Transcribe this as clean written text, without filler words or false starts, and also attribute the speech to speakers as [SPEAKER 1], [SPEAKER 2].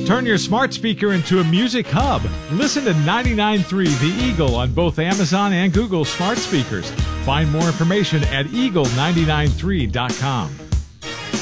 [SPEAKER 1] Turn your smart speaker into a music hub. Listen to 99.3 The Eagle on both Amazon and Google smart speakers. Find more information at eagle993.com.